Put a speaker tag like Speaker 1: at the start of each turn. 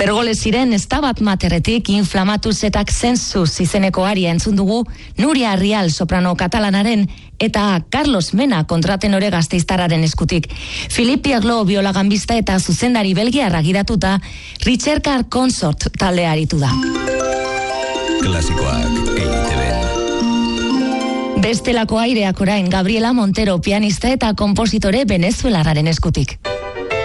Speaker 1: Pergole ziren Stabat Materretik Inflamatus et Sensus izeneko aria entzun dugu Nuria Arrial soprano katalanaren eta Carlos Mena kontratenore gasteiztarraren eskutik. Philippe Aglo biolagambista eta zuzendari belgiarra gidatuta Richard Carr Consort taldea aritu da.
Speaker 2: Klasikoak EITB.
Speaker 1: Bestelako aireak orain Gabriela Montero pianista eta konpositore venezuelarraren eskutik.